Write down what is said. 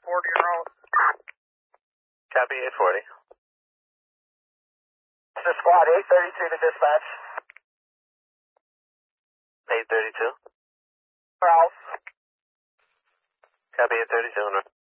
en route. Copy 840. This is squad 832 to dispatch. 832. Ralph. Copy 832 en route.